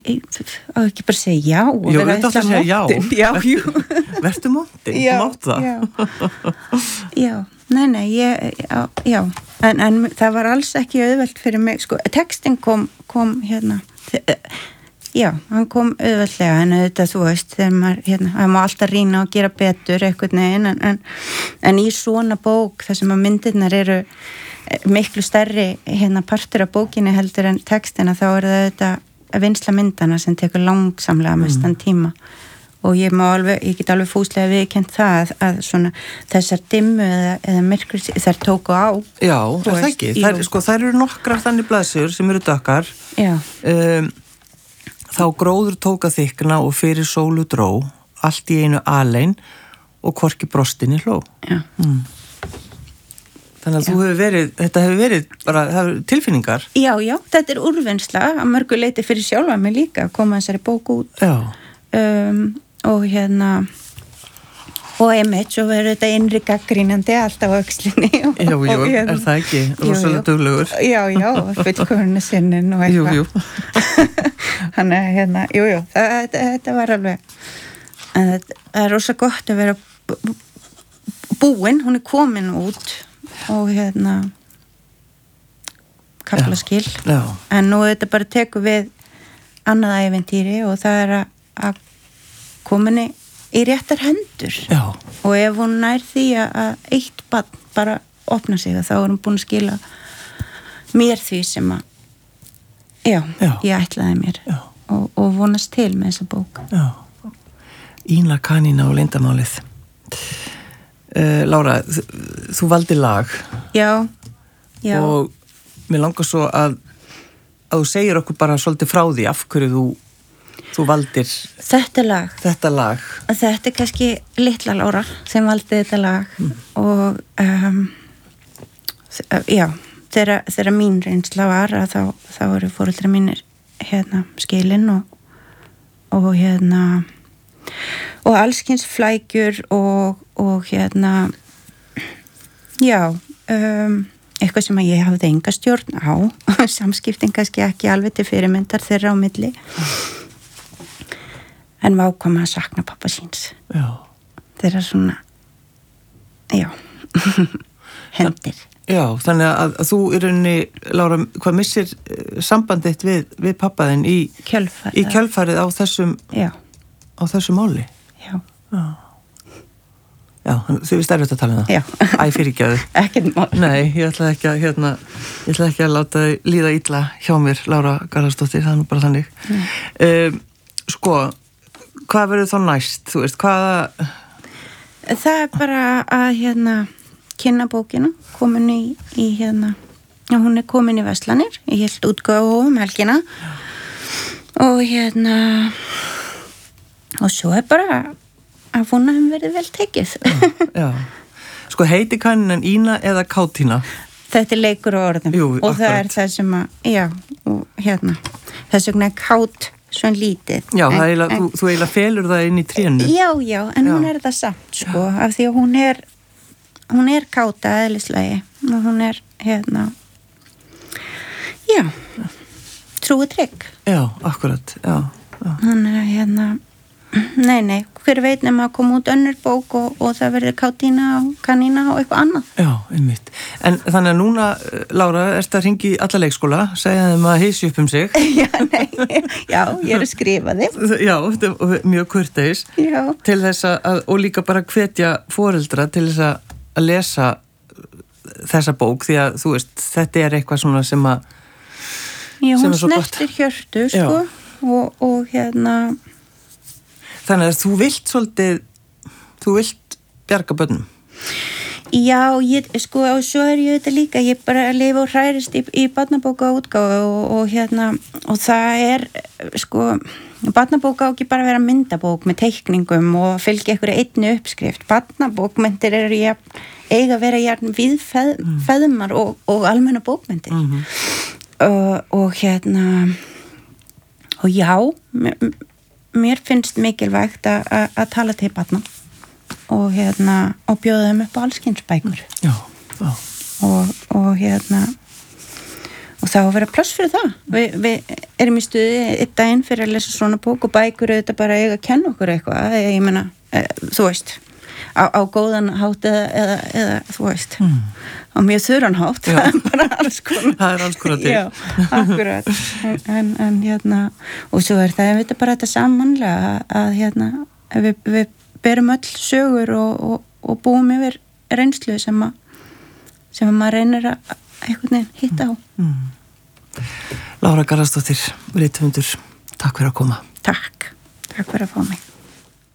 á ekki bara segja já og Jú, vera þetta að segja já. Vertu montin, þú mátt það. Já, nei, já. En það var alls ekki auðvelt fyrir mig, sko, textin kom hérna, já, hann kom auðveldlega, en þetta, þú veist, þegar maður, hérna, það má alltaf rýna og gera betur eitthvað neginn, en í svona bók, þar sem að myndirnar eru miklu stærri, hérna, partur af bókinni heldur en textina, þá er það þetta vinsla myndana sem tekur langsamlega mestan tíma og ég get alveg fúslega viðurkennt það að svona þessar dimmu eða myrkur þær tóku á. Já, er það ekki? Þær eru nokkrar þannig blaðsjur sem eru dökkar. Já. Þá gróður tók að þykna og fyrir sólu dró, allt í einu alein og hvorki brostinni hló. Já. Þannig að þetta hefur verið bara, það hefur tilfinningar. Já, þetta er úrvinnsla að mörgu leiti fyrir sjálfa mig líka að koma þessari bók út. Já. Og hérna og einmitt, svo verður þetta innri gaggrínandi alltaf á öxlinni. Jú, er það ekki? Rosalega duglegur. Já, fullkomna sinnin og eitthvað. Jú. Þannig að hérna, þetta var alveg, en það er rosa gott að vera búin, hún er komin út og hérna kaflaskil. Já. En nú þetta bara tekur við annað ævintýri og það er að kominni í réttar hendur. Já. Og ef hún nær því að eitt barn bara opna sig þá er hún búin að skila mér því sem að ég ætlaði mér og vonast til með þessa bók. Já. Ína kanína og leyndarmálið. Lára, þú valdi lag. Já. Og mér langar svo að þú segir okkur bara svolítið frá því af hverju þú valdir þetta lag. Þetta er kannski litla Lára sem valdi þetta lag og þegar mín reynsla var að þá eru foreldrar mínir hérna skilin og hérna og allskins flækjur og hérna eitthvað sem að ég hafði enga stjórn á samskiptin kannski ekki alveg til fyrirmyndar þeirra á milli en var ákvæm að sakna pappa síns þeirra svona hendir. Já, þannig að þú í rauninni, Lára, hvað missir sambandið við pappaðinn í kjölfarið á þessu máli? Já. Já, þið vist erfitt að tala um það. Já. Æ, fyrirgefðu. Ekkert mál. Nei, ég ætla ekki að láta líða illa hjá mér, Lára Garðarsdóttir, það er nú bara þannig. Sko, hvað verður þá næst? Þú veist, hvaða... Það er bara að kynna bókina, komin í hún er komin í verslanir, ég held útgáfu helgina og og svo er bara að vona verið vel tekið. Já. Sko, heiti kannan Ína eða Kátína? Þetta er leikur á orðum. Jú, og það er það sem þess vegna er kát svona lítið. Já, þú eiginlega felur það inn í trénu. Já, en hún er það samt, sko, af því að hún er káta eðlislægi og hún er trúi trygg. Já, akkurat, já. Hann er nei, hver veit nema að koma út önnur bók og það verður Kátína og Kanína og eitthvað annað. Já, einmitt. En þannig að núna, Lára, ertu að hringi í alla leikskóla, segja þeim að hysja upp um sig. Já, ég er að skrifa þeim. Já, þetta er mjög kurteis. Já. Til þess að, og líka bara hvetja foreldra til þess að lesa þessa bók, því að, þú veist, þetta er eitthvað svona sem að... Já, hún snertir hjörtu, sko, og Þannig að þú vilt bjarga börnum. Já, sko, og svo er ég þetta líka, ég bara lifa og hræðist í barnabóka útgáfu og það er, sko, barnabóka á ekki bara að vera myndabók með teikningum og fylgja einhverju einni uppskrift. Barnabókmyndir eru eiga að vera viðfeðmar og almenna bókmyndir. Og já, mér finnst mikilvægt að tala til barna og bjóða þeim upp á allskyns bækur. Já. Og þá að vera pláss fyrir það. Við erum í stuði einn daginn fyrir að lesa svona bók og bækur auðvitað bara eiga að kenna okkur eitthvað, ég meina, þú veist, á góðan hátt eða þú veist, á mjög þurran hátt, það er bara alls konar. Það er alls konar til. Já, akkurat. En og svo er það, ég veit bara þetta samanlega að við berum öll sögur og búum yfir reynslu sem maður reynir að einhvern veginn hitta á. Lára Garðarsdóttir, rithöfundur, takk fyrir að koma. Takk fyrir að fá mig.